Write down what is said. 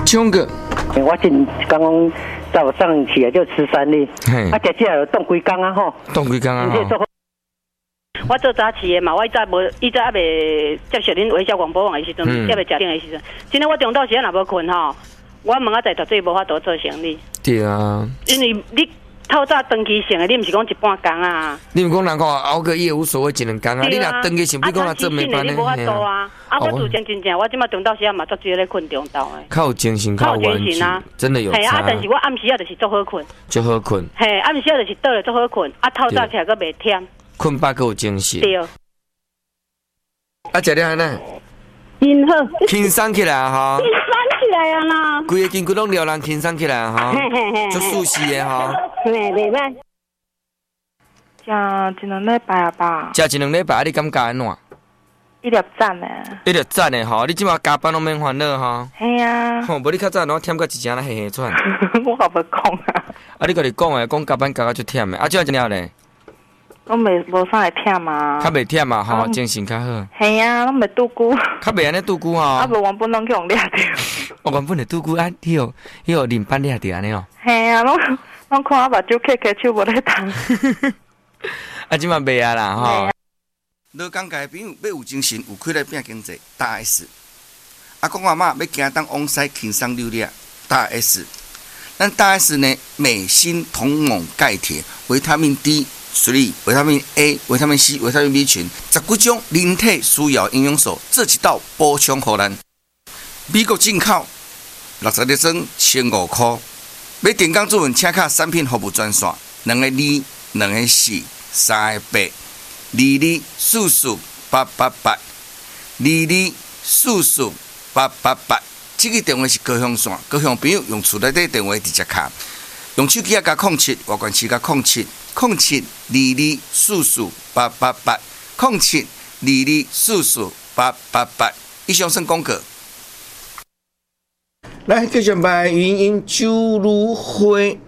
冲个， 我真刚刚早上起来就吃3粒，啊，食起来有冻几工啊吼， 冻几工啊吼。 我做早起的嘛，我伊早还未接受恁微笑广播网的时阵，还未食定的时阵，今天我中昼时若无困吼，我问我在读书无法度做生理。对啊，因为你透早长期性的，你毋是讲一半工啊？你毋讲人讲熬个夜无所谓，一两工啊？你若长期性，比讲若做暝班的，你无法度啊！我自真，我即马中昼时嘛，足少咧困中昼的。较有精神，较有精神啊！真的有差。啊，但是我暗时啊，就是足好困。足好困。嘿，暗时啊，就是倒咧足好困，啊，透早起来佫袂忝。困饱佫有精神。对。啊，食了安那？真好。轻松起来哈。轻松起来啊啦！规个筋骨拢了人轻松起来哈。足舒适的哈。袂歹。 食一两礼拜啊吧。 食一两礼拜，你感觉安怎？ 一粒赞呢。 一粒赞的吼，你即马加班拢免烦恼哈。 嘿啊。 吼，无你较早喏忝到一声咧嘿嘿喘。 我也无讲啊。 啊，你家己讲诶，讲加班加到足忝的，啊，即下真了咧。 拢无啥会忝啊，较袂忝啊，吼，精神较好。 系啊，拢袂拄久。 较袂安尼拄久吼。啊， 无原本拢去用掠着。 哦，原本会拄久啊，迄个淋班掠着安尼哦。 系啊，拢看我目睭开手无咧动。 啊，即嘛袂啊啦吼。老讲家朋友要有精神，有气力拼经济，大 S。啊，讲阿嬷要行当往西轻松溜达，大 S。咱大 S 呢，镁、锌、铜、锰、钙、铁、维他命 D、3、维他命 A、维他命 C、维他命 B 群，10几种人体需要营养素，这一道补充予咱。美国进口60粒装，1500块。要电工主文，请卡产品服务专线：2个2、2个4、3个8、224488，224488。这个电话是高雄线，高雄朋友用厝内底电话直接卡，用手机啊加07，外关市加0722448888，0722448888。以上算广告。来，继续卖云音酒如花。